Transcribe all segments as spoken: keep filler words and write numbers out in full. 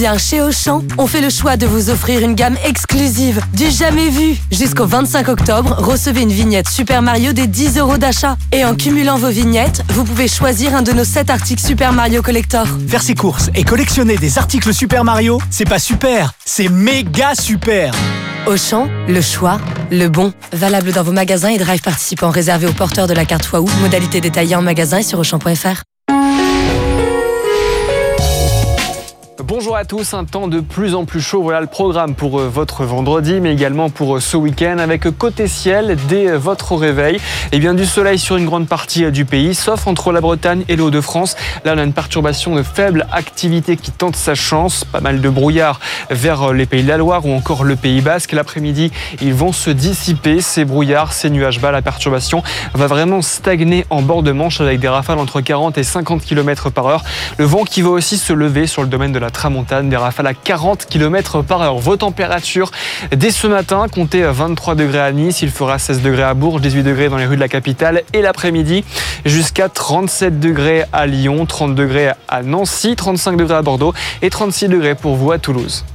bien, chez Auchan, on fait le choix de vous offrir une gamme exclusive, du jamais vu. Jusqu'au vingt-cinq octobre, recevez une vignette Super Mario des dix euros d'achat. Et en cumulant vos vignettes, vous pouvez choisir un de nos sept articles Super Mario Collector. Faire ses courses et collectionner des articles Super Mario, c'est pas super, c'est méga super. Auchan, le choix, le bon. Valable dans vos magasins et drive participants réservés aux porteurs de la carte Waouh. Modalité détaillée en magasin et sur auchan point f r. Bonjour à tous, un temps de plus en plus chaud, voilà le programme pour votre vendredi, mais également pour ce week-end, avec côté ciel, dès votre réveil, et bien du soleil sur une grande partie du pays, sauf entre la Bretagne et les Hauts-de-France. Là, on a une perturbation de faible activité qui tente sa chance, pas mal de brouillard vers les Pays de la Loire ou encore le Pays Basque. L'après-midi, ils vont se dissiper, ces brouillards, ces nuages bas. La perturbation va vraiment stagner en bord de Manche avec des rafales entre quarante et cinquante kilomètres par heure. Le vent qui va aussi se lever sur le domaine de la tramontane, des rafales à quarante kilomètres par heure. Vos températures, dès ce matin, comptez vingt-trois degrés à Nice, il fera seize degrés à Bourges, dix-huit degrés dans les rues de la capitale, et l'après-midi, jusqu'à trente-sept degrés à Lyon, trente degrés à Nancy, trente-cinq degrés à Bordeaux et trente-six degrés pour vous à Toulouse.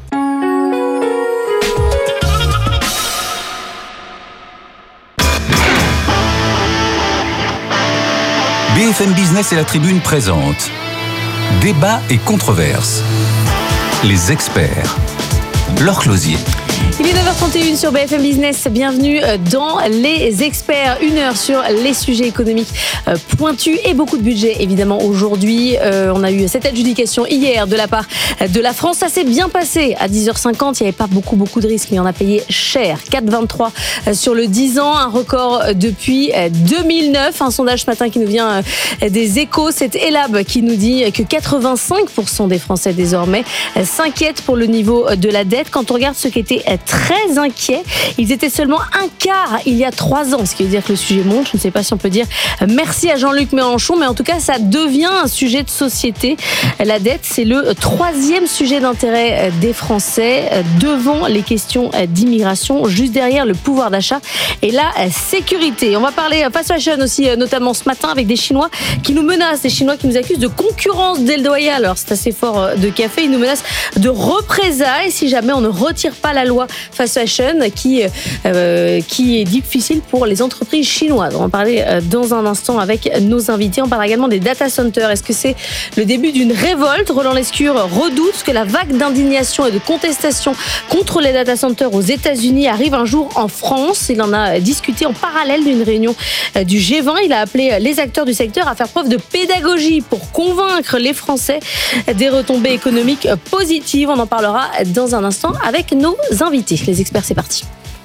B F M Business et la Tribune présentent Débat et controverses. Les experts. Laure Closier. Il est neuf heures trente et une sur B F M Business. Bienvenue dans Les Experts. Une heure sur les sujets économiques pointus et beaucoup de budget, évidemment, aujourd'hui. Euh, on a eu cette adjudication hier de la part de la France. Ça s'est bien passé. À dix heures cinquante, il n'y avait pas beaucoup, beaucoup de risques, mais on a payé cher. quatre virgule vingt-trois sur le dix ans. Un record depuis deux mille neuf. Un sondage ce matin qui nous vient des Échos. C'est Elab qui nous dit que quatre-vingt-cinq pour cent des Français, désormais, s'inquiètent pour le niveau de la dette. Quand on regarde ce qui était très inquiets, ils étaient seulement un quart il y a trois ans, ce qui veut dire que le sujet monte. Je ne sais pas si on peut dire merci à Jean-Luc Mélenchon, mais en tout cas, ça devient un sujet de société. La dette, c'est le troisième sujet d'intérêt des Français, devant les questions d'immigration, juste derrière le pouvoir d'achat et la sécurité. On va parler fast fashion aussi, notamment ce matin, avec des Chinois qui nous menacent, des Chinois qui nous accusent de concurrence déloyale. Alors, c'est assez fort de café. Ils nous menacent de représailles si jamais on ne retire pas la loi fast fashion qui, euh, qui est difficile pour les entreprises chinoises. On va en parler dans un instant avec nos invités. On parle également des data centers. Est-ce que c'est le début d'une révolte? Roland Lescure redoute que la vague d'indignation et de contestation contre les data centers aux États-Unis arrive un jour en France. Il en a discuté en parallèle d'une réunion du G vingt. Il a appelé les acteurs du secteur à faire preuve de pédagogie pour convaincre les Français des retombées économiques positives. On en parlera dans un instant avec nos invités. Les experts, c'est parti.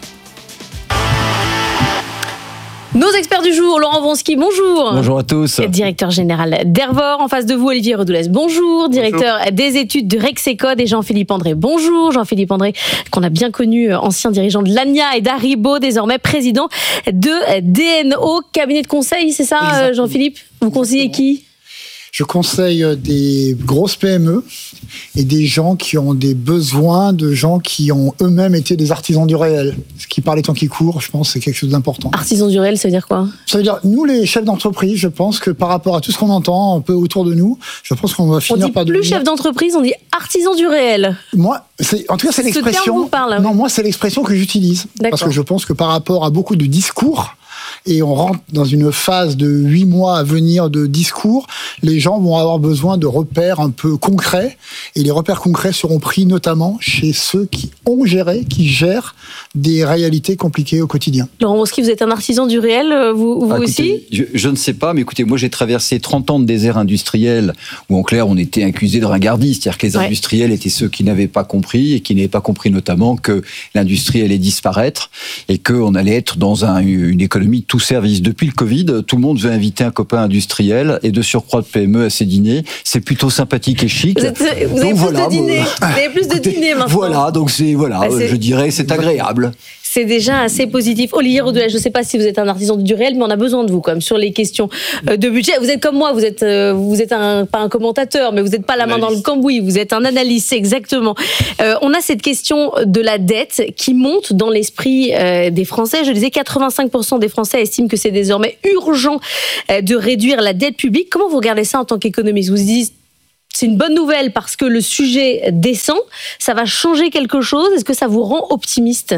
Nos experts du jour, Laurent Vronsky, bonjour. Bonjour à tous. Directeur général d'Hervor. En face de vous, Olivier Redoulès, bonjour. Directeur bonjour. Des études de Rexecode et Jean-Philippe André, bonjour. Jean-Philippe André, qu'on a bien connu, ancien dirigeant de l'A N I A et d'Haribo, désormais président de D N O, cabinet de conseil, c'est ça, exactement. Jean-Philippe? Vous conseillez qui? Je conseille des grosses P M E et des gens qui ont des besoins, de gens qui ont eux-mêmes été des artisans du réel. Ce qui, par les temps qui courent, je pense, c'est quelque chose d'important. Artisans du réel, ça veut dire quoi? Ça veut dire, nous, les chefs d'entreprise, je pense que par rapport à tout ce qu'on entend un peu autour de nous, je pense qu'on va finir par devenir... On dit plus chef d'entreprise, on dit artisans du réel. Moi, c'est, en tout cas, c'est l'expression... Ce terme vous parle. Non, moi, c'est l'expression que j'utilise. D'accord. Parce que je pense que par rapport à beaucoup de discours... Et on rentre dans une phase de huit mois à venir de discours. Les gens vont avoir besoin de repères un peu concrets. Et les repères concrets seront pris notamment chez ceux qui ont géré, qui gèrent des réalités compliquées au quotidien. Laurent Vronsky, vous êtes un artisan du réel, vous, vous ah, écoutez, aussi je, je ne sais pas, mais écoutez, moi j'ai traversé trente ans de désert industriel où en clair on était accusé de ringardise. C'est-à-dire que les ouais. industriels étaient ceux qui n'avaient pas compris et qui n'avaient pas compris notamment que l'industrie allait disparaître et qu'on allait être dans un, une économie tout service. Depuis le Covid, tout le monde veut inviter un copain industriel et de surcroît de P M E à ses dîners. C'est plutôt sympathique et chic. Vous, êtes, vous avez donc, plus voilà, de dîners. Vous avez plus de dîners maintenant. Voilà, donc c'est voilà, bah, c'est... je dirais c'est agréable. C'est déjà assez positif. Olivier Redoulès, je ne sais pas si vous êtes un artisan du réel, mais on a besoin de vous quand même sur les questions de budget. Vous êtes comme moi, vous êtes, vous êtes un, pas un commentateur, mais vous n'êtes pas la main dans le cambouis, vous êtes un analyste, exactement. Euh, on a cette question de la dette qui monte dans l'esprit euh, des Français. Je disais, quatre-vingt-cinq pour cent des Français estiment que c'est désormais urgent euh, de réduire la dette publique. Comment vous regardez ça en tant qu'économiste? Vous dites c'est une bonne nouvelle parce que le sujet descend. Ça va changer quelque chose? Est-ce que ça vous rend optimiste?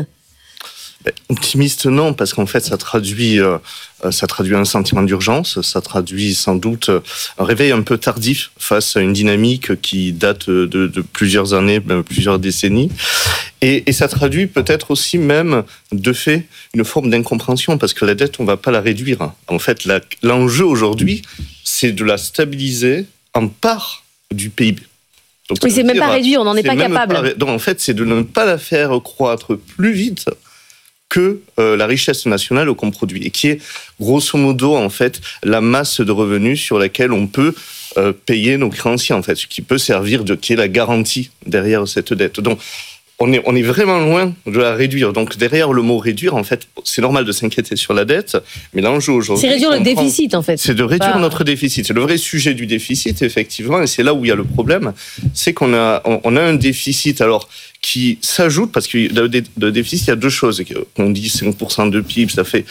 Optimiste, non, parce qu'en fait, ça traduit, euh, ça traduit un sentiment d'urgence, ça traduit sans doute un réveil un peu tardif face à une dynamique qui date de, de plusieurs années, même plusieurs décennies. Et, et ça traduit peut-être aussi même, de fait, une forme d'incompréhension, parce que la dette, on ne va pas la réduire. En fait, la, l'enjeu aujourd'hui, c'est de la stabiliser en part du P I B. Donc, oui, c'est même pas réduire, on n'en est pas capable. Pas, donc, en fait, c'est de ne pas la faire croître plus vite que euh, la richesse nationale qu'on produit, et qui est grosso modo en fait la masse de revenus sur laquelle on peut euh, payer nos créanciers, en fait, ce qui peut servir de qui est la garantie derrière cette dette. Donc on est, on est vraiment loin de la réduire. Donc derrière le mot réduire, en fait, c'est normal de s'inquiéter sur la dette, mais l'enjeu aujourd'hui, c'est réduire le déficit, en fait. C'est de réduire bah... notre déficit. C'est le vrai sujet du déficit, effectivement, et c'est là où il y a le problème, c'est qu'on a, on a un déficit, alors qui s'ajoute, parce que le déficit, il y a deux choses. On dit cinq pour cent de P I B, ça fait,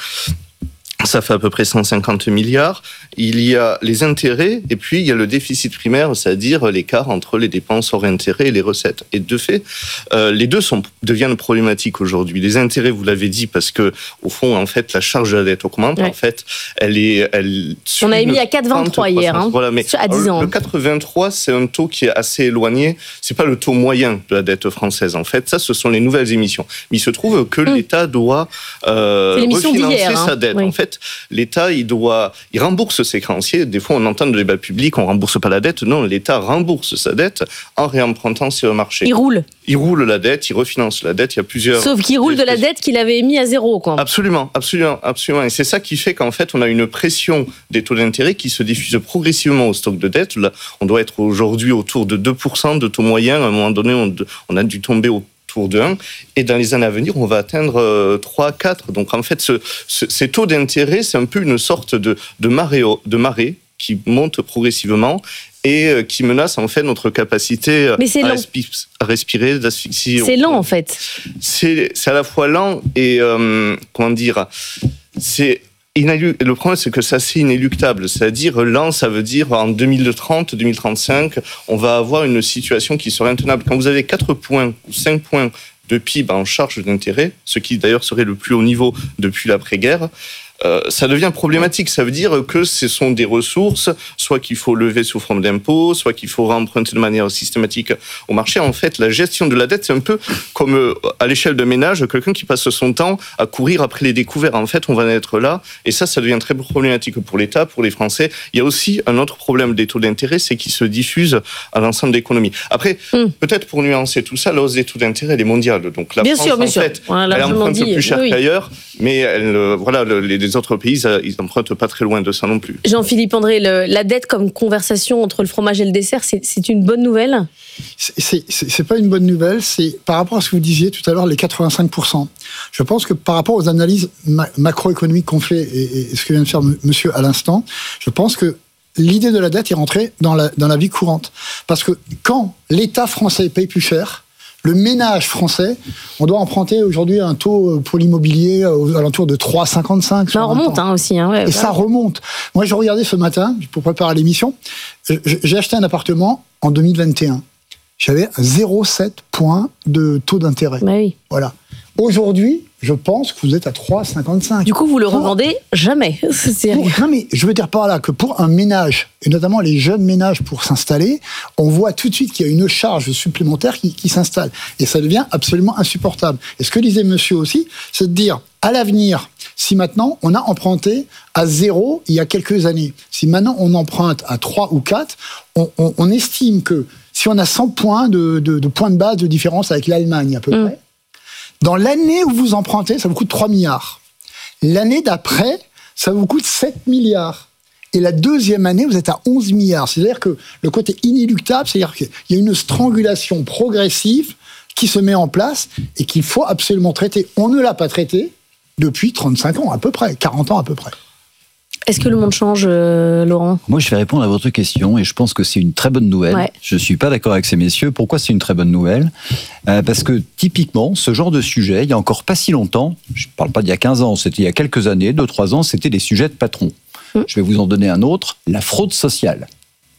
ça fait à peu près cent cinquante milliards. Il y a les intérêts, et puis il y a le déficit primaire, c'est-à-dire l'écart entre les dépenses hors intérêts et les recettes. Et de fait, euh, les deux sont, deviennent problématiques aujourd'hui. Les intérêts, vous l'avez dit, parce que au fond, en fait, la charge de la dette augmente. Ouais. En fait, elle est, elle. On a mis à quatre virgule vingt-trois hier, hein, voilà, mais à dix ans. Le quatre virgule vingt-trois, c'est un taux qui est assez éloigné. C'est pas le taux moyen de la dette française. En fait, ça, ce sont les nouvelles émissions. Mais il se trouve que mmh. l'État doit euh, refinancer hein. sa dette. Oui. En fait, l'État, il doit, il rembourse ses créanciers. Des fois, on entend dans le débat public, on rembourse pas la dette. Non, l'État rembourse sa dette en réempruntant sur le marché. Il roule. Il roule la dette, il refinance la dette. Il y a plusieurs. Sauf qu'il roule de la dette qu'il avait mis à zéro, quoi. Absolument, absolument, absolument. Et c'est ça qui fait qu'en fait, on a une pression des taux d'intérêt qui se diffuse progressivement au stock de dette. Là, on doit être aujourd'hui autour de deux pour cent de taux moyen. À un moment donné, on, on a dû tomber au de un, et dans les années à venir, on va atteindre euh, trois, quatre. Donc en fait, ce, ce, ces taux d'intérêt, c'est un peu une sorte de, de, marée, de marée qui monte progressivement et euh, qui menace en fait notre capacité à, respi- à respirer, d'asphyxie. C'est lent en fait. C'est, c'est à la fois lent et, euh, comment dire, c'est... Inélu- le problème, c'est que ça, c'est inéluctable. C'est-à-dire, lent, ça veut dire en deux mille trente, deux mille trente-cinq, on va avoir une situation qui serait intenable. Quand vous avez quatre points ou cinq points de P I B en charge d'intérêt, ce qui d'ailleurs serait le plus haut niveau depuis l'après-guerre, Euh, ça devient problématique. Ça veut dire que ce sont des ressources, soit qu'il faut lever sous forme d'impôts, soit qu'il faut remprunter de manière systématique au marché. En fait, la gestion de la dette, c'est un peu comme euh, à l'échelle d'un ménage, quelqu'un qui passe son temps à courir après les découverts. En fait, on va en être là, et ça, ça devient très problématique pour l'État, pour les Français. Il y a aussi un autre problème des taux d'intérêt, c'est qu'ils se diffusent à l'ensemble de l'économie. Après, mm. peut-être pour nuancer tout ça, la hausse des taux d'intérêt, elle est mondiale. Donc la bien France, sûr, bien en sûr. fait, voilà, elle emprunte dit, plus cher oui. qu'ailleurs, mais elle, euh, voilà, le, les Les autres pays, ils n'empruntent pas très loin de ça non plus. Jean-Philippe André, le, la dette comme conversation entre le fromage et le dessert, c'est, c'est une bonne nouvelle ? c'est, c'est, c'est pas une bonne nouvelle, c'est par rapport à ce que vous disiez tout à l'heure, les quatre-vingt-cinq pour cent. Je pense que par rapport aux analyses ma- macroéconomiques qu'on fait et, et ce que vient de faire m- monsieur à l'instant, je pense que l'idée de la dette est rentrée dans la, dans la vie courante. Parce que quand l'État français paye plus cher, le ménage français, on doit emprunter aujourd'hui un taux pour l'immobilier aux alentours de trois virgule cinquante-cinq. Ça remonte hein, aussi. Hein, ouais, et ouais. ça remonte. Moi, je regardais ce matin, pour préparer l'émission, j'ai acheté un appartement en deux mille vingt et un. J'avais zéro virgule sept points de taux d'intérêt. Bah oui. Voilà. Aujourd'hui, je pense que vous êtes à trois virgule cinquante-cinq. Du coup, vous le revendez jamais. C'est... Pour, non, mais je veux dire par là que pour un ménage, et notamment les jeunes ménages pour s'installer, on voit tout de suite qu'il y a une charge supplémentaire qui, qui s'installe. Et ça devient absolument insupportable. Et ce que disait monsieur aussi, c'est de dire, à l'avenir, si maintenant on a emprunté à zéro il y a quelques années, si maintenant on emprunte à trois ou quatre, on, on, on estime que si on a cent points de, de, de points de base de différence avec l'Allemagne à peu mmh. près, dans l'année où vous empruntez, ça vous coûte trois milliards. L'année d'après, ça vous coûte sept milliards. Et la deuxième année, vous êtes à onze milliards. C'est-à-dire que le côté inéluctable, c'est-à-dire qu'il y a une strangulation progressive qui se met en place et qu'il faut absolument traiter. On ne l'a pas traité depuis trente-cinq ans à peu près, quarante ans à peu près. Est-ce que le monde change, euh, Laurent ? Moi, je vais répondre à votre question et je pense que c'est une très bonne nouvelle. Ouais. Je ne suis pas d'accord avec ces messieurs. Pourquoi c'est une très bonne nouvelle ? euh, Parce que typiquement, ce genre de sujet, il n'y a encore pas si longtemps, je ne parle pas d'il y a quinze ans, c'était il y a quelques années, deux trois ans, c'était des sujets de patrons. Mmh. Je vais vous en donner un autre, la fraude sociale.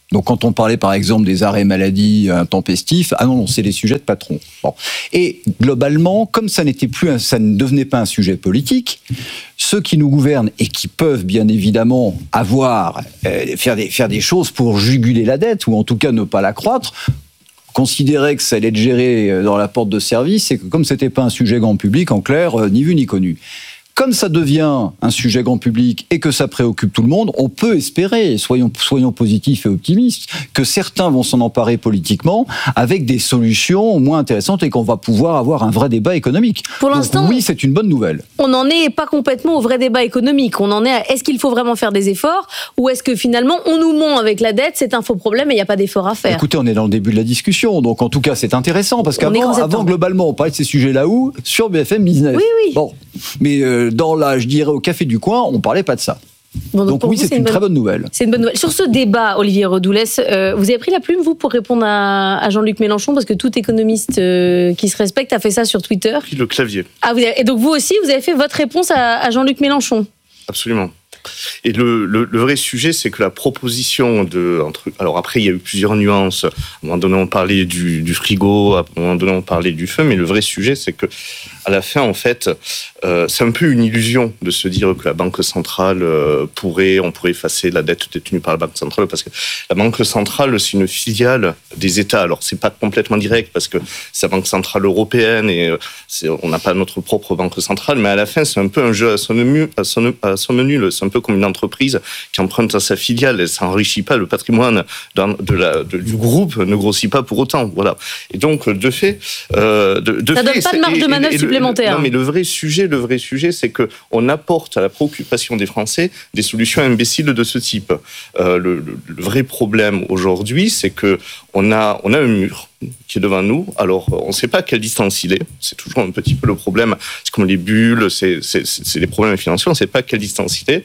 Donc quand on parlait par exemple des arrêts maladie intempestifs, ah non, non, c'est des sujets de patron. Bon. Et globalement, comme ça n'était plus, un, ça ne devenait pas un sujet politique, ceux qui nous gouvernent et qui peuvent bien évidemment avoir, euh, faire, des, faire des choses pour juguler la dette, ou en tout cas ne pas l'accroître, considéraient que ça allait être géré dans la porte de service, et que comme c'était pas un sujet grand public, en clair, euh, ni vu ni connu. Comme ça devient un sujet grand public et que ça préoccupe tout le monde, on peut espérer, soyons, soyons positifs et optimistes, que certains vont s'en emparer politiquement avec des solutions moins intéressantes et qu'on va pouvoir avoir un vrai débat économique. Pour l'instant, donc, oui, c'est une bonne nouvelle. On n'en est pas complètement au vrai débat économique. On en est à est-ce qu'il faut vraiment faire des efforts, ou est-ce que finalement on nous ment avec la dette, c'est un faux problème et il n'y a pas d'effort à faire. Écoutez, on est dans le début de la discussion, donc en tout cas c'est intéressant, parce qu'avant, avant, globalement, on parlait de ces sujets-là où sur B F M Business. Oui, oui. Bon, mais euh, dans la, je dirais, au café du coin, on parlait pas de ça. Bon, donc, donc oui, vous, c'est, c'est une, une bonne... très bonne nouvelle. C'est une bonne nouvelle. Sur ce débat, Olivier Redoulès, euh, vous avez pris la plume, vous, pour répondre à, à Jean-Luc Mélenchon, parce que tout économiste euh, qui se respecte a fait ça sur Twitter. Puis le clavier. Ah, vous avez... Et donc vous aussi, vous avez fait votre réponse à, à Jean-Luc Mélenchon. Absolument. Et le, le, le vrai sujet, c'est que la proposition de... Entre, alors après, il y a eu plusieurs nuances. À un moment donné, on parlait du, du frigo, à un moment donné, on parlait du feu, mais le vrai sujet, c'est que à la fin, en fait, euh, c'est un peu une illusion de se dire que la Banque centrale euh, pourrait, on pourrait effacer la dette détenue par la Banque centrale, parce que la Banque centrale, c'est une filiale des États. Alors, c'est pas complètement direct, parce que c'est la Banque centrale européenne et euh, c'est, on n'a pas notre propre Banque centrale, mais à la fin, c'est un peu un jeu à son menu, à son, à son menu. C'est un peu comme une entreprise qui emprunte à sa filiale, elle s'enrichit pas, le patrimoine de la, de, du groupe ne grossit pas pour autant. Voilà. Et donc, de fait... Euh, de, de ça fait, donne pas de marge de manœuvre supplémentaire. Non, mais le vrai sujet, le vrai sujet, c'est que on apporte à la préoccupation des Français des solutions imbéciles de ce type. Euh, le, le, le vrai problème aujourd'hui, c'est que on a, on a un mur qui est devant nous. Alors, on ne sait pas à quelle distance il est. C'est toujours un petit peu le problème. C'est comme les bulles, c'est, c'est, c'est des problèmes financiers. On ne sait pas à quelle distance il est.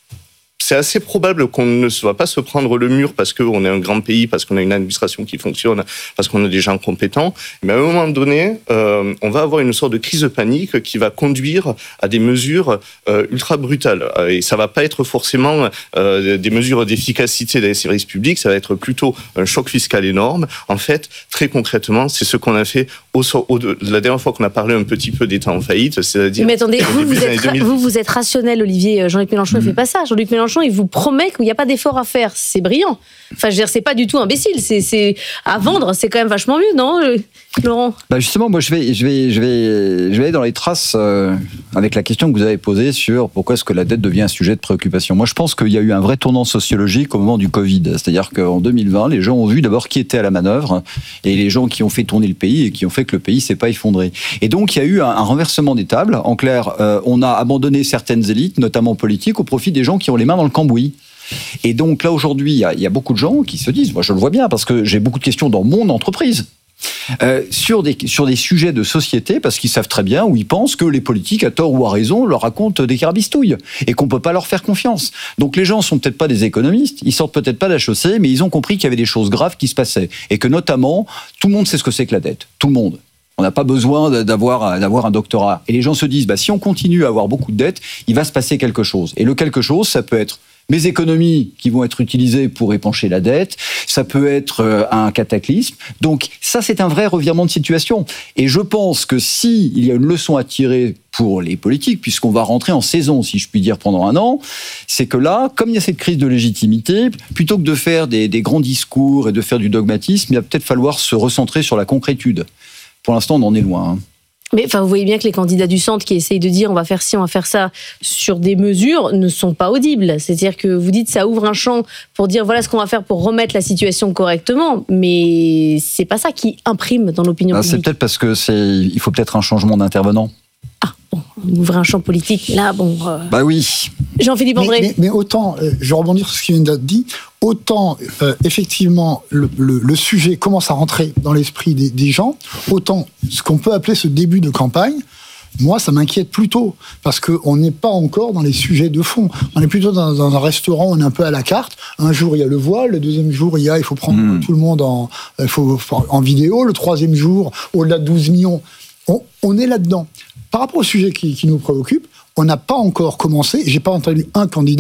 C'est assez probable qu'on ne va pas se prendre le mur parce qu'on est un grand pays, parce qu'on a une administration qui fonctionne, parce qu'on a des gens compétents. Mais à un moment donné, euh, on va avoir une sorte de crise de panique qui va conduire à des mesures euh, ultra brutales. Et ça va pas être forcément euh, des mesures d'efficacité des services publics, ça va être plutôt un choc fiscal énorme. En fait, très concrètement, c'est ce qu'on a fait au, au, la dernière fois qu'on a parlé un petit peu d'État en faillite, c'est-à-dire... Mais attendez, vous, vous, êtes, vous, vous êtes rationnel, Olivier. Jean-Luc Mélenchon ne mmh. fait pas ça. Jean-Luc Mélenchon, il vous promet qu'il n'y a pas d'effort à faire. C'est brillant. Enfin, je veux dire, c'est pas du tout imbécile. C'est, c'est à vendre, c'est quand même vachement mieux, non, Laurent? Bah justement, moi, je vais, je vais, je vais, je vais aller dans les traces euh, avec la question que vous avez posée sur pourquoi est-ce que la dette devient un sujet de préoccupation. Moi, je pense qu'il y a eu un vrai tournant sociologique au moment du Covid. C'est-à-dire qu'en deux mille vingt, les gens ont vu d'abord qui était à la manœuvre et les gens qui ont fait tourner le pays et qui ont fait que le pays s'est pas effondré. Et donc, il y a eu un, un renversement des tables. En clair, euh, on a abandonné certaines élites, notamment politiques, au profit des gens qui ont les mains dans le cambouis. Et donc là, aujourd'hui, il y a, il y a beaucoup de gens qui se disent, moi je le vois bien, parce que j'ai beaucoup de questions dans mon entreprise, euh, sur, des, sur des sujets de société, parce qu'ils savent très bien, ou ils pensent que les politiques, à tort ou à raison, leur racontent des carabistouilles, et qu'on ne peut pas leur faire confiance. Donc les gens ne sont peut-être pas des économistes, ils sortent peut-être pas de la chaussée, mais ils ont compris qu'il y avait des choses graves qui se passaient, et que notamment, tout le monde sait ce que c'est que la dette, tout le monde. On n'a pas besoin d'avoir, d'avoir un doctorat. Et les gens se disent, bah, si on continue à avoir beaucoup de dettes, il va se passer quelque chose. Et le quelque chose, ça peut être mes économies qui vont être utilisées pour épancher la dette, ça peut être euh, un cataclysme. Donc ça, c'est un vrai revirement de situation. Et je pense que si il y a une leçon à tirer pour les politiques, puisqu'on va rentrer en saison, si je puis dire, pendant un an, c'est que là, comme il y a cette crise de légitimité, plutôt que de faire des, des grands discours et de faire du dogmatisme, il va peut-être falloir se recentrer sur la concrétude. Pour l'instant, on en est loin, hein. Mais enfin, vous voyez bien que les candidats du centre qui essayent de dire on va faire ci, on va faire ça sur des mesures ne sont pas audibles. C'est-à-dire que vous dites ça ouvre un champ pour dire voilà ce qu'on va faire pour remettre la situation correctement, mais c'est pas ça qui imprime dans l'opinion ah, publique. C'est peut-être parce que c'est, il faut peut-être un changement d'intervenant. Ah bon, on ouvre un champ politique là, bon. Euh... Bah oui. Jean-Philippe André. Mais, mais, mais autant, euh, je vais rebondir sur ce qui vient d'être dit. Autant, euh, effectivement, le, le, le sujet commence à rentrer dans l'esprit des, des gens, autant ce qu'on peut appeler ce début de campagne, moi, ça m'inquiète plutôt, parce qu'on n'est pas encore dans les sujets de fond. On est plutôt dans, dans un restaurant, on est un peu à la carte. Un jour, il y a le voile, le deuxième jour, il y a, il faut prendre mmh. tout le monde en, il faut, en vidéo, le troisième jour, au-delà de douze millions. On, on est là-dedans. Par rapport au sujet qui, qui nous préoccupe, on n'a pas encore commencé, j'ai pas entendu un candidat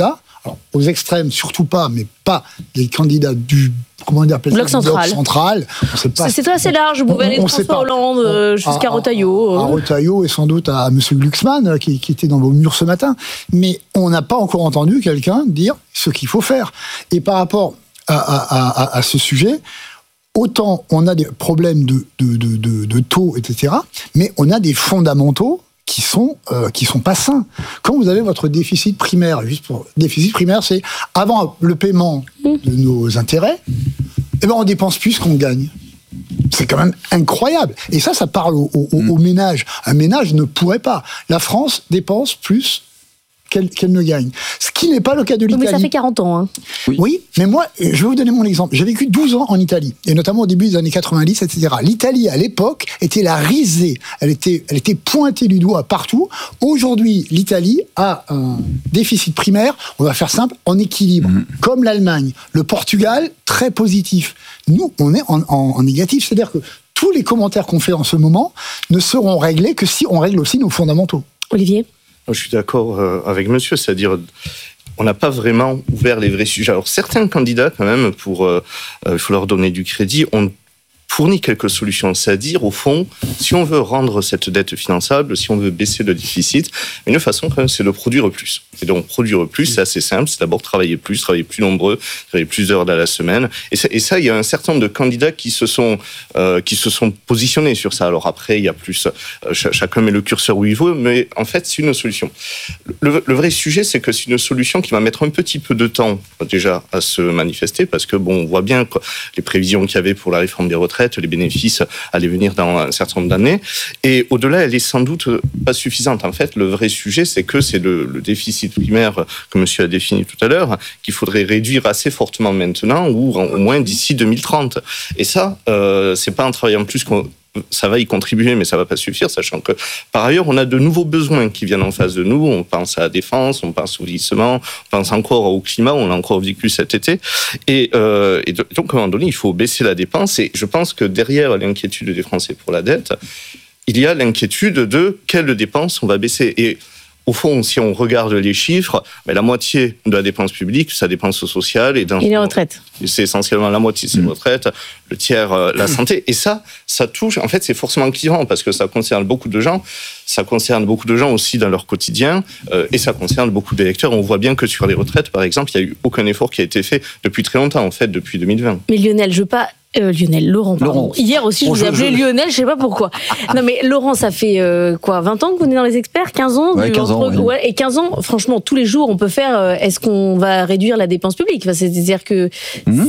alors, aux extrêmes, surtout pas, mais pas les candidats du comment dire, bloc central. central. On sait pas, c'est assez large, vous pouvez aller de François Hollande euh, jusqu'à Retailleau. À, à Retailleau et sans doute à M. Glucksmann, qui, qui était dans vos murs ce matin. Mais on n'a pas encore entendu quelqu'un dire ce qu'il faut faire. Et par rapport à, à, à, à ce sujet, autant on a des problèmes de, de, de, de, de taux, et cetera, mais on a des fondamentaux qui sont euh, qui sont pas sains. Quand vous avez votre déficit primaire, juste pour déficit primaire, c'est avant le paiement de nos intérêts, eh ben on dépense plus qu'on gagne. C'est quand même incroyable. Et ça, ça parle au, au, au ménage. Un ménage ne pourrait pas. La France dépense plus qu'elle, qu'elle ne gagne. Ce qui n'est pas le cas de l'Italie. Mais ça fait quarante ans. Hein. Oui. oui, mais moi, je vais vous donner mon exemple. J'ai vécu douze ans en Italie, et notamment au début des années quatre-vingt-dix, et cetera. L'Italie, à l'époque, était la risée. Elle était, elle était pointée du doigt partout. Aujourd'hui, l'Italie a un déficit primaire, on va faire simple, en équilibre. Mmh. Comme l'Allemagne. Le Portugal, très positif. Nous, on est en, en, en négatif. C'est-à-dire que tous les commentaires qu'on fait en ce moment ne seront réglés que si on règle aussi nos fondamentaux. Olivier ? Je suis d'accord avec monsieur, c'est-à-dire on n'a pas vraiment ouvert les vrais sujets. Alors certains candidats, quand même, pour, euh, il faut leur donner du crédit, ont fourni quelques solutions. C'est-à-dire, au fond, si on veut rendre cette dette finançable, si on veut baisser le déficit, une façon, quand même, c'est de produire plus. Et donc, produire plus, c'est assez simple. C'est d'abord travailler plus, travailler plus nombreux, travailler plus d'heures dans la semaine. Et ça, et ça, il y a un certain nombre de candidats qui se sont, euh, qui se sont positionnés sur ça. Alors après, il y a plus, euh, ch- chacun met le curseur où il veut, mais en fait, c'est une solution. Le, le vrai sujet, c'est que c'est une solution qui va mettre un petit peu de temps, déjà, à se manifester, parce que, bon, on voit bien que les prévisions qu'il y avait pour la réforme des retraites, les bénéfices allaient venir dans un certain nombre d'années. Et au-delà, elle est sans doute pas suffisante. En fait, le vrai sujet, c'est que c'est le, le déficit primaire que monsieur a défini tout à l'heure, qu'il faudrait réduire assez fortement maintenant, ou au moins d'ici deux mille trente. Et ça, euh, c'est pas en travaillant plus qu'on ça va y contribuer, mais ça va pas suffire, sachant que, par ailleurs, on a de nouveaux besoins qui viennent en face de nous. On pense à la défense, on pense au vieillissement, on pense encore au climat, on l'a encore vécu cet été. Et, euh, et donc, à un moment donné, il faut baisser la dépense. Et je pense que derrière l'inquiétude des Français pour la dette, il y a l'inquiétude de quelles dépenses on va baisser. Et au fond, si on regarde les chiffres, ben la moitié de la dépense publique, c'est la dépense sociale. Et, dans et les retraites. C'est essentiellement la moitié, c'est les retraites, le tiers, euh, la santé. Et ça, ça touche, en fait, c'est forcément clivant parce que ça concerne beaucoup de gens. Ça concerne beaucoup de gens aussi dans leur quotidien euh, et ça concerne beaucoup d'électeurs. On voit bien que sur les retraites, par exemple, il n'y a eu aucun effort qui a été fait depuis très longtemps, en fait, depuis deux mille vingt. Mais Lionel, je veux pas... Euh, Lionel, Laurent, pardon. Laurent. Hier aussi, je bon, vous ai appelé je... Lionel, je sais pas pourquoi. Non, mais Laurent, ça fait euh, quoi, vingt ans que vous venez dans les experts, quinze ans ouais, quinze ans, oui. Ouais, et quinze ans, franchement, tous les jours, on peut faire, euh, est-ce qu'on va réduire la dépense publique? Enfin, c'est-à-dire que mmh.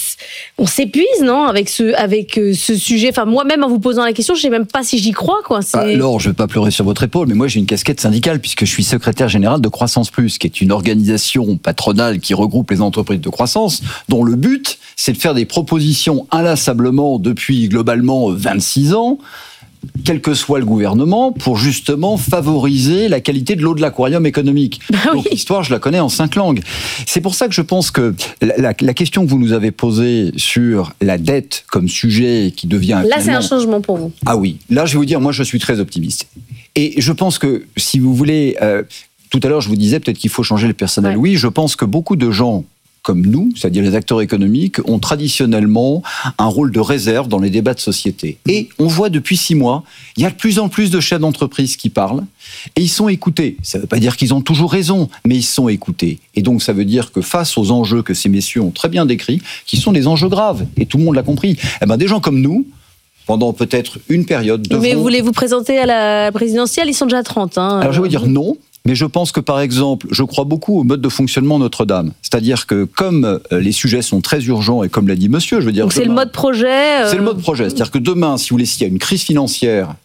on s'épuise, non, avec ce, avec euh, ce sujet. Enfin, moi-même, en vous posant la question, je sais même pas si j'y crois, quoi. C'est... Ah, Laure, je vais pas pleurer sur votre épaule, mais moi, j'ai une casquette syndicale puisque je suis secrétaire général de Croissance Plus, qui est une organisation patronale qui regroupe les entreprises de croissance, dont le but, c'est de faire des propositions inlassablement depuis globalement vingt-six ans, quel que soit le gouvernement, pour justement favoriser la qualité de l'eau de l'aquarium économique. Bah oui. Donc l'histoire, je la connais en cinq langues. C'est pour ça que je pense que la, la, la question que vous nous avez posée sur la dette comme sujet qui devient... Là, c'est un changement pour vous. Ah oui, là, je vais vous dire, moi, je suis très optimiste. Et je pense que, si vous voulez... Euh, tout à l'heure, je vous disais peut-être qu'il faut changer le personnel. Ouais. Oui, je pense que beaucoup de gens comme nous, c'est-à-dire les acteurs économiques, ont traditionnellement un rôle de réserve dans les débats de société. Et on voit depuis six mois, il y a de plus en plus de chefs d'entreprise qui parlent, et ils sont écoutés. Ça ne veut pas dire qu'ils ont toujours raison, mais ils sont écoutés. Et donc ça veut dire que face aux enjeux que ces messieurs ont très bien décrits, qui sont des enjeux graves, et tout le monde l'a compris, eh ben des gens comme nous, pendant peut-être une période... devront... Mais vous voulez vous présenter à la présidentielle, ils sont déjà à trente. Hein. Alors je veux dire non. Mais je pense que, par exemple, je crois beaucoup au mode de fonctionnement Notre-Dame. C'est-à-dire que, comme les sujets sont très urgents, et comme l'a dit monsieur, je veux dire... Donc c'est demain, le mode projet euh... C'est le mode projet. C'est-à-dire que demain, si vous voulez, s'il y a une crise financière,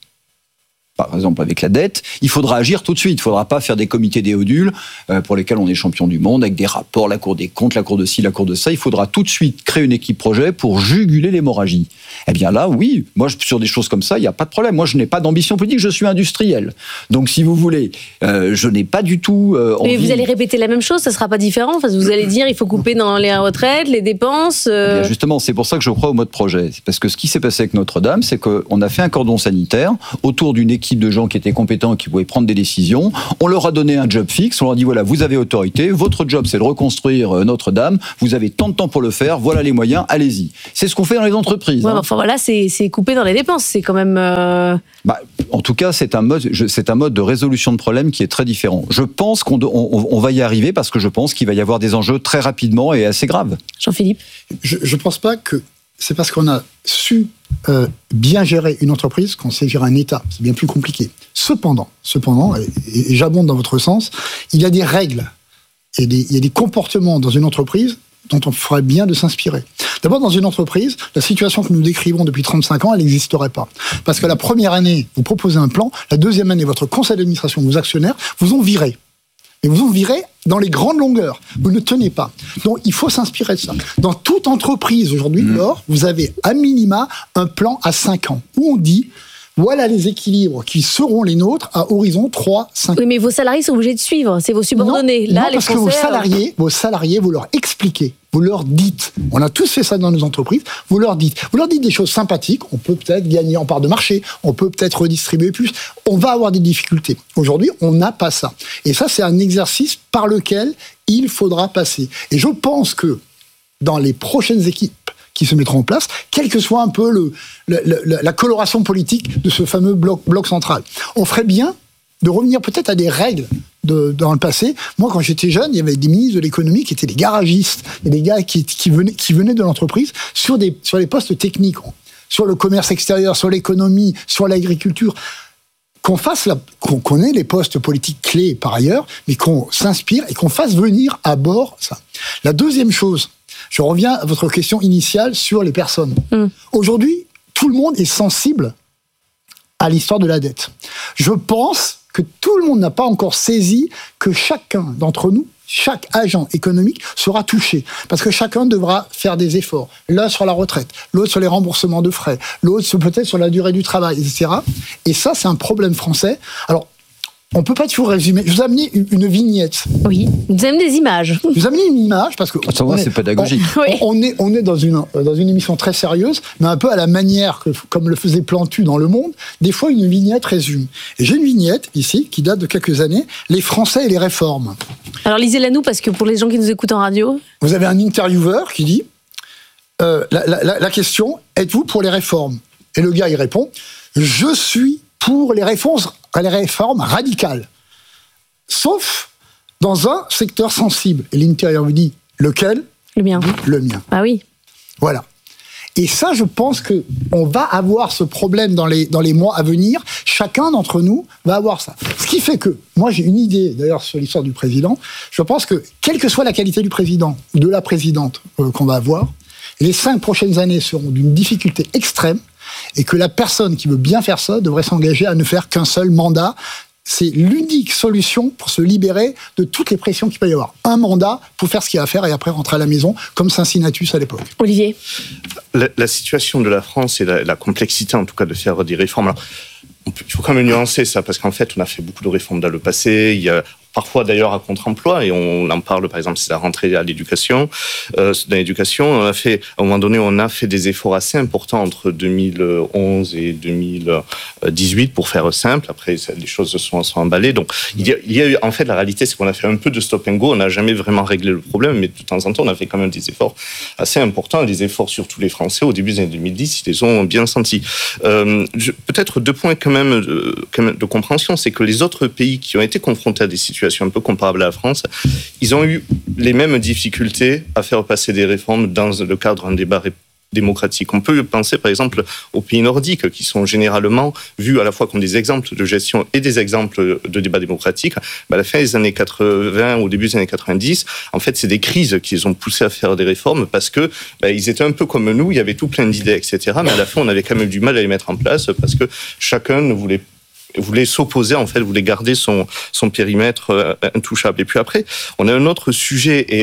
par exemple avec la dette, il faudra agir tout de suite. Il ne faudra pas faire des comités déodules euh, pour lesquels on est champion du monde, avec des rapports, la Cour des comptes, la Cour de ci, la Cour de ça. Il faudra tout de suite créer une équipe projet pour juguler l'hémorragie. Eh bien là, oui, moi, sur des choses comme ça, il n'y a pas de problème. Moi, je n'ai pas d'ambition politique, je suis industriel. Donc, si vous voulez, euh, je n'ai pas du tout euh, envie... Mais vous allez répéter la même chose, ça ne sera pas différent. Enfin, vous allez dire, il faut couper dans les retraites, les dépenses... Euh... Eh bien, justement, c'est pour ça que je crois au mode projet. C'est parce que ce qui s'est passé avec Notre-Dame, c'est qu'on a fait un cordon sanitaire autour d'une équipe équipe de gens qui étaient compétents et qui pouvaient prendre des décisions. On leur a donné un job fixe. On leur a dit, voilà, vous avez autorité. Votre job, c'est de reconstruire Notre-Dame. Vous avez tant de temps pour le faire. Voilà les moyens. Allez-y. C'est ce qu'on fait dans les entreprises. Ouais, hein. Enfin voilà, c'est, c'est coupé dans les dépenses. C'est quand même... Euh... Bah, en tout cas, c'est un mode, je, c'est un mode de résolution de problème qui est très différent. Je pense qu'on on, on va y arriver parce que je pense qu'il va y avoir des enjeux très rapidement et assez graves. Jean-Philippe ? Je ne pense pas que c'est parce qu'on a su euh, bien gérer une entreprise qu'on sait gérer un État. C'est bien plus compliqué. Cependant, cependant, et, et j'abonde dans votre sens, il y a des règles et des, il y a des comportements dans une entreprise dont on ferait bien de s'inspirer. D'abord, dans une entreprise, la situation que nous décrivons depuis trente-cinq ans, elle n'existerait pas. Parce que la première année, vous proposez un plan, la deuxième année, votre conseil d'administration, vos actionnaires, vous ont viré. Et vous ont viré dans les grandes longueurs. Vous ne tenez pas. Donc, il faut s'inspirer de ça. Dans toute entreprise, aujourd'hui, mmh. Laure, vous avez à minima un plan à cinq ans, où on dit... Voilà les équilibres qui seront les nôtres à horizon trois à cinq ans. Oui, mais vos salariés sont obligés de suivre, c'est vos subordonnés. Non, Là, non les parce Français, que vos salariés, vos salariés, vous leur expliquez, vous leur dites. On a tous fait ça dans nos entreprises. Vous leur dites, vous leur dites des choses sympathiques. On peut peut-être gagner en part de marché, on peut peut-être redistribuer plus. On va avoir des difficultés. Aujourd'hui, on n'a pas ça. Et ça, c'est un exercice par lequel il faudra passer. Et je pense que dans les prochaines équipes qui se mettront en place, quelle que soit un peu le, le, le, la coloration politique de ce fameux bloc, bloc central. On ferait bien de revenir peut-être à des règles de, dans le passé. Moi, quand j'étais jeune, il y avait des ministres de l'économie qui étaient des garagistes, et des gars qui, qui, venaient, qui venaient de l'entreprise sur, des, sur les postes techniques, sur le commerce extérieur, sur l'économie, sur l'agriculture. Qu'on fasse la, qu'on connaît les postes politiques clés par ailleurs, mais qu'on s'inspire et qu'on fasse venir à bord ça. La deuxième chose, je reviens à votre question initiale sur les personnes. Mmh. Aujourd'hui, tout le monde est sensible à l'histoire de la dette. Je pense que tout le monde n'a pas encore saisi que chacun d'entre nous, chaque agent économique sera touché. Parce que chacun devra faire des efforts. L'un sur la retraite, l'autre sur les remboursements de frais, l'autre peut-être sur la durée du travail, et cetera. Et ça, c'est un problème français. Alors, on ne peut pas toujours résumer. Je vous ai amené une vignette. Oui, vous avez des images. Je vous ai amené une image parce que... Ça va, c'est pédagogique. On, oui. on, est, on est dans une, dans une émission très sérieuse, mais un peu à la manière, que, comme le faisait Plantu dans Le Monde, des fois une vignette résume. Et j'ai une vignette ici, qui date de quelques années, Les Français et les réformes. Alors lisez-la nous, parce que pour les gens qui nous écoutent en radio... Vous avez un intervieweur qui dit, euh, la, la, la question, êtes-vous pour les réformes ? Et le gars, il répond, je suis pour les réformes, les réformes radicales. Sauf dans un secteur sensible. Et l'intérieur vous dit, lequel ? Le mien. Le mien. Ah oui. Voilà. Et ça, je pense qu'on va avoir ce problème dans les, dans les mois à venir. Chacun d'entre nous va avoir ça. Ce qui fait que, moi j'ai une idée d'ailleurs sur l'histoire du président, je pense que, quelle que soit la qualité du président ou de la présidente euh, qu'on va avoir, les cinq prochaines années seront d'une difficulté extrême, et que la personne qui veut bien faire ça devrait s'engager à ne faire qu'un seul mandat. C'est l'unique solution pour se libérer de toutes les pressions qu'il peut y avoir. Un mandat pour faire ce qu'il y a à faire et après rentrer à la maison, comme Cincinnatus à l'époque. Olivier ? La, la situation de la France et la, la complexité, en tout cas, de faire des réformes. Alors, on peut, il faut quand même nuancer ça, parce qu'en fait, on a fait beaucoup de réformes dans le passé. Il y a parfois d'ailleurs à contre-emploi, et on en parle, par exemple, c'est la rentrée à l'éducation. Euh, dans l'éducation, on a fait, à un moment donné, on a fait des efforts assez importants entre deux mille onze et deux mille dix-huit, pour faire simple. Après, les choses se sont, sont emballées. Donc, il y, a, il y a eu, en fait, la réalité, c'est qu'on a fait un peu de stop and go. On n'a jamais vraiment réglé le problème, mais de temps en temps, on a fait quand même des efforts assez importants, des efforts sur tous les Français. Au début des années deux mille dix, ils les ont bien sentis. Euh, je, peut-être deux points quand même, de, quand même de compréhension, c'est que les autres pays qui ont été confrontés à des situations un peu comparable à la France, ils ont eu les mêmes difficultés à faire passer des réformes dans le cadre d'un débat démocratique. On peut penser par exemple aux pays nordiques qui sont généralement vus à la fois comme des exemples de gestion et des exemples de débat démocratique. À la fin des années quatre-vingts, au début des années quatre-vingt-dix, en fait, c'est des crises qui les ont poussés à faire des réformes parce que bah, ils étaient un peu comme nous, il y avait tout plein d'idées, et cetera. Mais à la fin, on avait quand même du mal à les mettre en place parce que chacun ne voulait voulait s'opposer, en fait, voulait garder son, son périmètre euh, intouchable. Et puis après, on a un autre sujet, et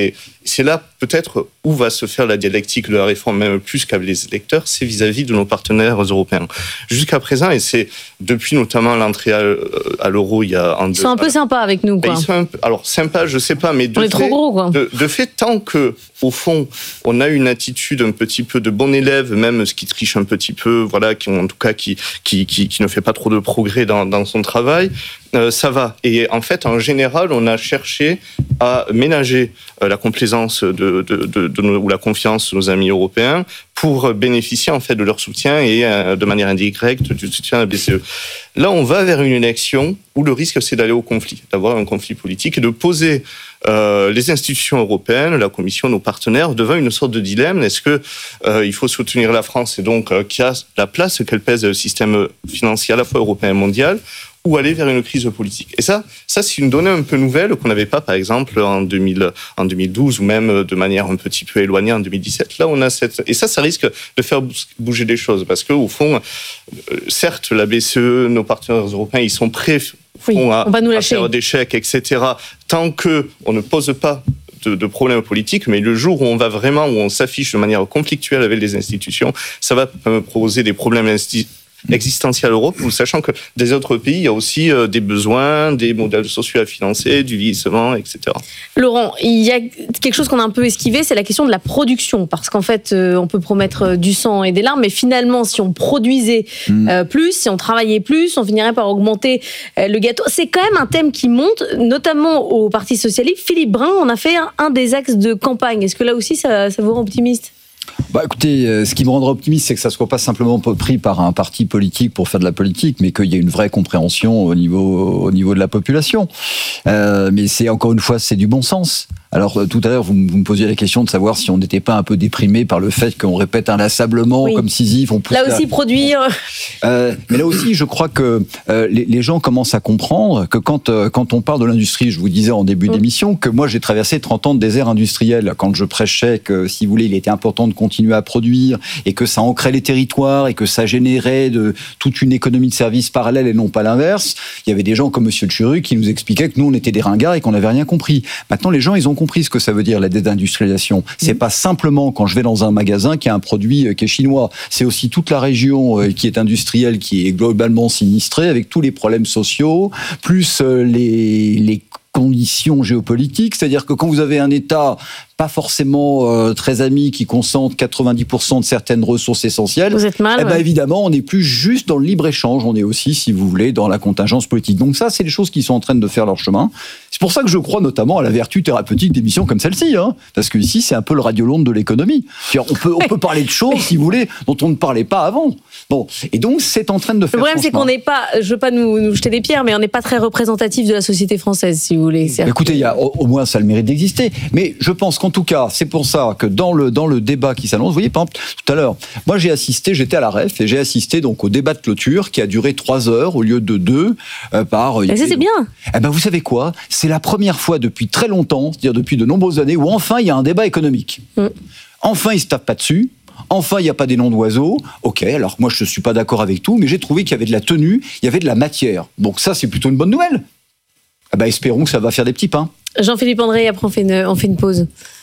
c'est là peut-être où va se faire la dialectique de la réforme, même plus qu'avec les électeurs, c'est vis-à-vis de nos partenaires européens. Jusqu'à présent, et c'est depuis notamment l'entrée à, à l'euro il y a... En ils sont un peu sympas avec nous, quoi. Ils sont un peu, alors, sympas, je sais pas, mais de on est fait, trop gros, quoi. De, de fait, tant que, au fond, on a une attitude un petit peu de bon élève, même ce qui triche un petit peu, voilà, qui, en tout cas, qui, qui, qui, qui ne fait pas trop de progrès dans, dans son travail, euh, ça va. Et en fait, en général, on a cherché à ménager euh, la complaisance de, de, de, de nos, ou la confiance de nos amis européens pour bénéficier en fait de leur soutien et euh, de manière indirecte du soutien à la B C E. Là, on va vers une élection où le risque c'est d'aller au conflit, d'avoir un conflit politique et de poser euh, les institutions européennes, la Commission, nos partenaires devant une sorte de dilemme. Est-ce que euh, il faut soutenir la France et donc euh, qui a la place qu'elle pèse dans le système financier à la fois européen et mondial, ou aller vers une crise politique. Et ça, ça c'est une donnée un peu nouvelle qu'on n'avait pas, par exemple, en, deux mille, en deux mille douze, ou même de manière un petit peu éloignée en deux mille dix-sept. Là, on a cette... Et ça, ça risque de faire bouger les choses, parce qu'au fond, certes, la B C E, nos partenaires européens, ils sont prêts oui, à, on va nous à lâcher. faire des chèques, et cetera, tant qu'on ne pose pas de, de problèmes politiques, mais le jour où on va vraiment, où on s'affiche de manière conflictuelle avec les institutions, ça va poser des problèmes institutionnels existentielle à l'Europe, sachant que des autres pays, il y a aussi euh, des besoins, des modèles sociaux à financer, du vieillissement, et cetera. Laurent, il y a quelque chose qu'on a un peu esquivé, c'est la question de la production, parce qu'en fait, euh, on peut promettre du sang et des larmes, mais finalement, si on produisait euh, plus, si on travaillait plus, on finirait par augmenter euh, le gâteau. C'est quand même un thème qui monte, notamment au Parti socialiste. Philippe Brun en a fait un, un des axes de campagne. Est-ce que là aussi, ça, ça vous rend optimiste ? Bah écoutez, euh, ce qui me rendra optimiste, c'est que ça ne soit pas simplement pris par un parti politique pour faire de la politique, mais qu'il y ait une vraie compréhension au niveau, au niveau de la population. Euh, mais c'est encore une fois, c'est du bon sens. Alors tout à l'heure, vous, vous me posiez la question de savoir si on n'était pas un peu déprimé par le fait qu'on répète inlassablement, oui. comme Sisyphe. On pousse là aussi, la... produire. Euh, mais là aussi, je crois que euh, les, les gens commencent à comprendre que quand, euh, quand on parle de l'industrie, je vous disais en début mmh. d'émission, que moi j'ai traversé trente ans de désert industriel. Quand je prêchais que, si vous voulez, il était important de continuer à produire et que ça ancrait les territoires et que ça générait de, toute une économie de services parallèle et non pas l'inverse, il y avait des gens comme Monsieur Tchuru qui nous expliquaient que nous on était des ringards et qu'on n'avait rien compris. Maintenant, les gens, ils ont compris ce que ça veut dire la désindustrialisation. C'est mmh. pas simplement quand je vais dans un magasin qu'il y a un produit qui est chinois. C'est aussi toute la région qui est industrielle, qui est globalement sinistrée avec tous les problèmes sociaux, plus les, les conditions géopolitiques. C'est-à-dire que quand vous avez un État pas forcément euh, très ami qui concentre quatre-vingt-dix pour cent de certaines ressources essentielles, vous êtes mal, eh ben ouais. évidemment, on n'est plus juste dans le libre-échange, on est aussi, si vous voulez, dans la contingence politique. Donc ça, c'est les choses qui sont en train de faire leur chemin. C'est pour ça que je crois notamment à la vertu thérapeutique d'émissions comme celle-ci, hein, parce que ici, c'est un peu le radiolone de l'économie. On peut, on peut parler de choses, si vous voulez, dont on ne parlait pas avant. Bon, et donc, c'est en train de faire Le problème, c'est chemin. qu'on n'est pas, je veux pas nous, nous jeter des pierres, mais on n'est pas très représentatif de la société française, si vous voulez. Écoutez, il y a au, au moins ça a le mérite d'exister. Mais je pense qu'en tout cas, c'est pour ça que dans le, dans le débat qui s'annonce, vous voyez, par exemple, tout à l'heure, moi j'ai assisté, j'étais à la R E F et j'ai assisté donc au débat de clôture qui a duré trois heures au lieu de deux euh, par... Mais ça, c'est bien. Eh ben, vous savez quoi ? C'est la première fois depuis très longtemps, c'est-à-dire depuis de nombreuses années, où enfin il y a un débat économique. Mm. Enfin, ils se tapent pas dessus. Enfin, il n'y a pas des noms d'oiseaux. Ok, alors moi je ne suis pas d'accord avec tout, mais j'ai trouvé qu'il y avait de la tenue, il y avait de la matière. Donc ça, c'est plutôt une bonne nouvelle. Eh ben, espérons que ça va faire des petits pains. Jean-Philippe André, après on fait une, on fait une pause.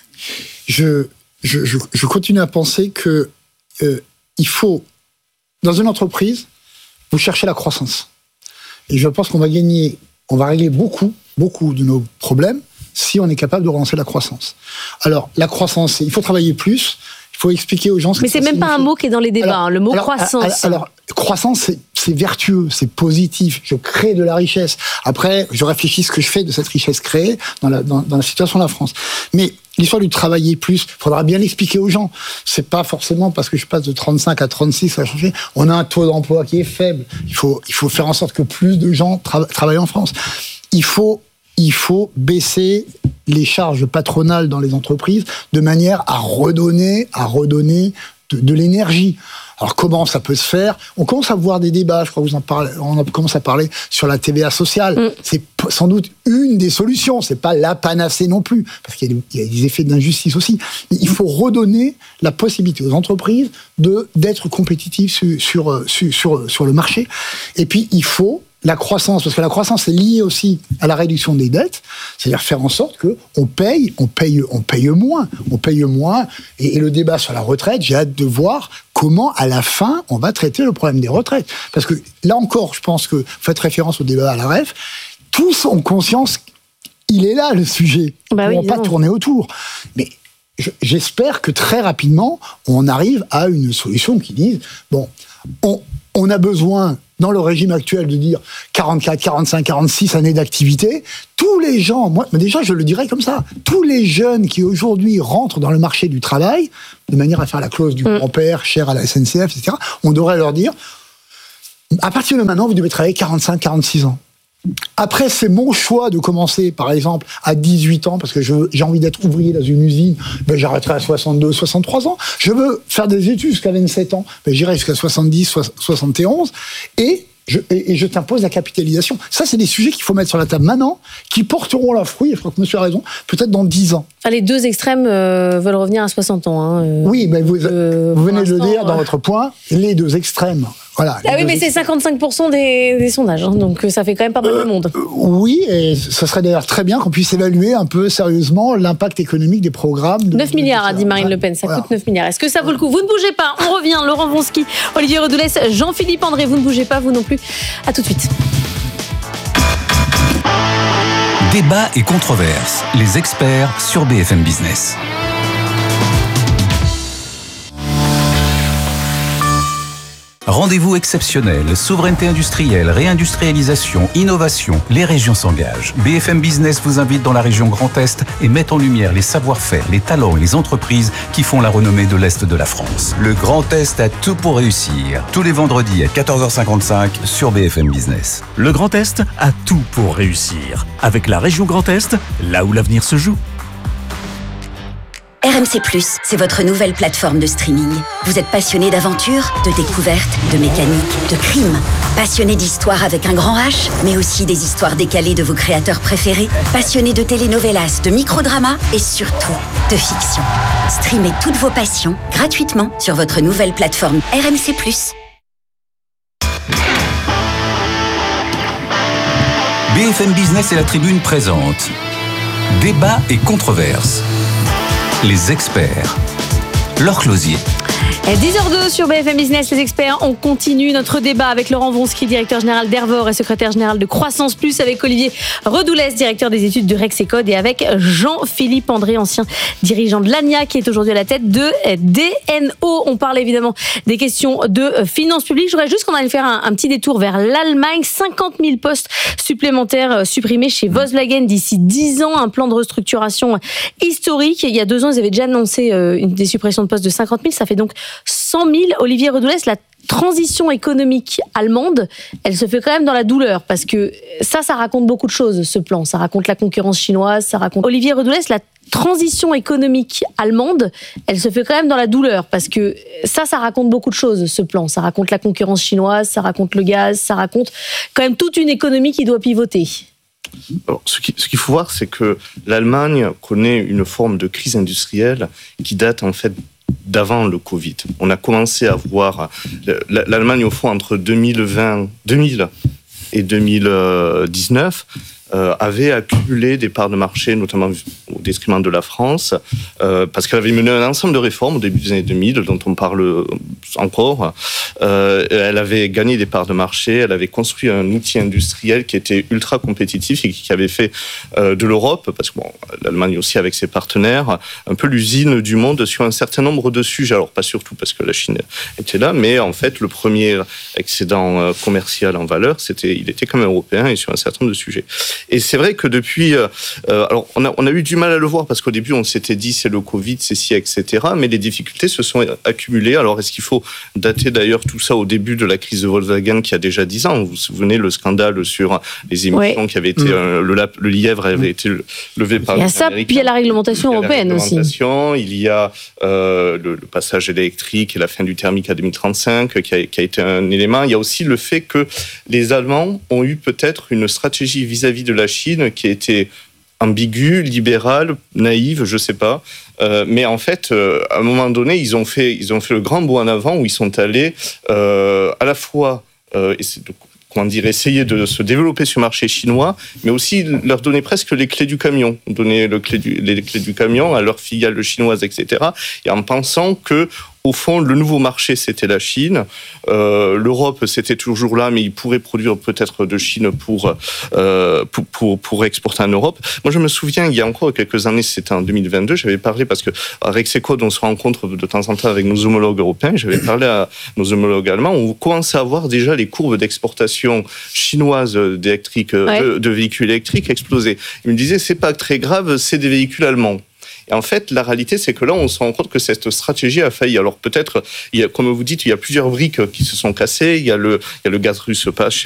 Je, je, je, je continue à penser que euh, il faut, dans une entreprise, vous cherchez la croissance. Et je pense qu'on va gagner, on va régler beaucoup, beaucoup de nos problèmes si on est capable de relancer la croissance. Alors, la croissance, il faut travailler plus. Il faut expliquer aux gens ce Mais que c'est ça même signifie. pas un mot qui est dans les débats, alors, hein, le mot alors, croissance. Alors, alors croissance, c'est, c'est vertueux, c'est positif. Je crée de la richesse. Après, je réfléchis ce que je fais de cette richesse créée dans la, dans, dans la situation de la France. Mais l'histoire du travailler plus, il faudra bien l'expliquer aux gens. C'est pas forcément parce que je passe de trente-cinq à trente-six, ça va changer. On a un taux d'emploi qui est faible. Il faut, il faut faire en sorte que plus de gens tra- travaillent en France. Il faut, il faut baisser les charges patronales dans les entreprises de manière à redonner, à redonner de, de l'énergie. Alors comment ça peut se faire ? On commence à voir des débats, je crois que vous en parlez, on commence à parler sur la T V A sociale. Mm. C'est sans doute une des solutions, c'est pas la panacée non plus, parce qu'il y a des, il y a des effets d'injustice aussi. Mais il faut redonner la possibilité aux entreprises de, d'être compétitives sur, sur, sur, sur, sur le marché. Et puis il faut la croissance, parce que la croissance est liée aussi à la réduction des dettes, c'est-à-dire faire en sorte que on paye, on paye, on paye moins, on paye moins. Et, et le débat sur la retraite, j'ai hâte de voir comment, à la fin, on va traiter le problème des retraites. Parce que là encore, je pense que vous faites référence au débat à la R E F, tous ont conscience qu'il est là le sujet. Bah oui, on ne va pas tourner autour. Mais j'espère que très rapidement, on arrive à une solution qui dise, bon, on, on a besoin, dans le régime actuel, de dire quarante-quatre, quarante-cinq, quarante-six années d'activité. Tous les gens, moi, déjà, je le dirais comme ça, tous les jeunes qui aujourd'hui rentrent dans le marché du travail, de manière à faire la clause du mmh. grand-père, cher à la S N C F, et cetera, on devrait leur dire, à partir de maintenant, vous devez travailler quarante-cinq, quarante-six ans. Après, c'est mon choix de commencer, par exemple, à dix-huit ans, parce que je, j'ai envie d'être ouvrier dans une usine, ben j'arrêterai à soixante-deux, soixante-trois ans. Je veux faire des études jusqu'à vingt-sept ans, ben j'irai jusqu'à soixante-dix, soixante et onze, et je, et, et je t'impose la capitalisation. Ça, c'est des sujets qu'il faut mettre sur la table maintenant, qui porteront leurs fruits, et je crois que monsieur a raison, peut-être dans dix ans. Enfin, les deux extrêmes euh, veulent revenir à soixante ans. Hein, euh, oui, mais vous, euh, vous venez de le dire dans euh... votre point, les deux extrêmes. Voilà, ah oui, mais c'est cinquante-cinq pour cent des, des sondages, hein, donc ça fait quand même pas mal de monde. Euh, oui, et ce serait d'ailleurs très bien qu'on puisse évaluer un peu sérieusement l'impact économique des programmes. De, neuf milliards, a dit Marine Le Pen, ça voilà. coûte neuf milliards. Est-ce que ça vaut le coup ? Vous ne bougez pas, on revient. Laurent Wronski, Olivier Redoulès, Jean-Philippe André, vous ne bougez pas, vous non plus. À tout de suite. Débat et controverses, les experts sur B F M Business. Rendez-vous exceptionnel, souveraineté industrielle, réindustrialisation, innovation, les régions s'engagent. B F M Business vous invite dans la région Grand Est et met en lumière les savoir-faire, les talents et les entreprises qui font la renommée de l'Est de la France. Le Grand Est a tout pour réussir. Tous les vendredis à quatorze heures cinquante-cinq sur B F M Business. Le Grand Est a tout pour réussir. Avec la région Grand Est, là où l'avenir se joue. R M C plus, c'est votre nouvelle plateforme de streaming. Vous êtes passionné d'aventure, de découverte, de mécanique, de crime. Passionné d'histoire avec un grand H, mais aussi des histoires décalées de vos créateurs préférés. Passionné de telenovelas, de microdramas et surtout de fiction. Streamez toutes vos passions gratuitement sur votre nouvelle plateforme R M C plus. B F M Business et la Tribune présentent Débat et controverses. Les experts. Laure Closier. dix heures deux sur B F M Business, les experts. On continue notre débat avec Laurent Wronski, directeur général d'Hervor et secrétaire général de Croissance Plus, avec Olivier Redoulès, directeur des études de Rexecode, et avec Jean-Philippe André, ancien dirigeant de l'A N I A, qui est aujourd'hui à la tête de D N O. On parle évidemment des questions de finances publiques. Je voudrais juste qu'on allait faire un, un petit détour vers l'Allemagne. cinquante mille postes supplémentaires supprimés chez Volkswagen d'ici dix ans. Un plan de restructuration historique. Il y a deux ans, ils avaient déjà annoncé une des suppressions de postes de cinquante mille. Ça fait donc cent mille. Olivier Redoulès, la transition économique allemande, elle se fait quand même dans la douleur, parce que ça, ça raconte beaucoup de choses, ce plan. Ça raconte la concurrence chinoise, ça raconte... Olivier Redoulès, la transition économique allemande, elle se fait quand même dans la douleur, parce que ça, ça raconte beaucoup de choses, ce plan. Ça raconte la concurrence chinoise, ça raconte le gaz, ça raconte quand même toute une économie qui doit pivoter. Alors, ce, qui, ce qu'il faut voir, c'est que l'Allemagne connaît une forme de crise industrielle qui date en fait d'avant le Covid. On a commencé à voir l'Allemagne, au fond, entre deux mille vingt, deux mille et deux mille dix-neuf, euh, avait accumulé des parts de marché, notamment au détriment de la France, euh, parce qu'elle avait mené un ensemble de réformes au début des années deux mille, dont on parle encore. Euh, elle avait gagné des parts de marché, elle avait construit un outil industriel qui était ultra compétitif et qui avait fait euh, de l'Europe, parce que bon, l'Allemagne aussi avec ses partenaires, un peu l'usine du monde sur un certain nombre de sujets. Alors pas surtout parce que la Chine était là, mais en fait le premier excédent commercial en valeur, c'était, il était quand même européen et sur un certain nombre de sujets. Et c'est vrai que depuis, euh, alors on a, on a eu du mal à le voir parce qu'au début on s'était dit c'est le Covid, c'est ci, et cetera. Mais les difficultés se sont accumulées. Alors est-ce qu'il faut dater d'ailleurs tout ça au début de la crise de Volkswagen qui a déjà dix ans? Vous vous souvenez le scandale sur les émissions oui. qui avait été mmh. euh, le, le lièvre avait été levé par. Il y a ça, puis il y a la réglementation il européenne la aussi. réglementation, il y a euh, le, le passage électrique et la fin du thermique à deux mille trente-cinq qui a, qui a été un élément. Il y a aussi le fait que les Allemands ont eu peut-être une stratégie vis-à-vis de la Chine qui a été ambiguë, libérale, naïve, je sais pas. Euh, mais en fait, euh, à un moment donné, ils ont fait, ils ont fait le grand bond en avant où ils sont allés euh, à la fois euh, et c'est de, comment dire, essayer de se développer sur le marché chinois, mais aussi leur donner presque les clés du camion, donner le clé du, les clés du camion à leurs filiales chinoises, et cetera. Et en pensant que au fond, le nouveau marché, c'était la Chine. Euh, L'Europe, c'était toujours là, mais ils pourraient produire peut-être de Chine pour, euh, pour, pour, pour exporter en Europe. Moi, je me souviens, il y a encore quelques années, c'était en deux mille vingt-deux, j'avais parlé, parce qu'avec Rexecode, on se rencontre de temps en temps avec nos homologues européens, j'avais parlé à nos homologues allemands, on commençait à voir déjà les courbes d'exportation chinoise d'électrique, ouais. de, de véhicules électriques exploser. Ils me disaient, c'est pas très grave, c'est des véhicules allemands. Et en fait, la réalité, c'est que là, on se rend compte que cette stratégie a failli. Alors peut-être, il y a, comme vous dites, il y a plusieurs briques qui se sont cassées. Il y a le, il y a le gaz russe pas cher.